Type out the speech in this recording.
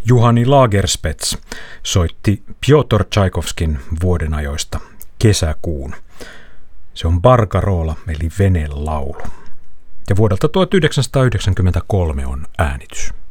Juhani Lagerspets soitti Pjotr Tšaikovskin vuodenajoista Kesäkuun. Se on Barcarola eli venelaulu. Ja vuodelta 1993 on äänitys.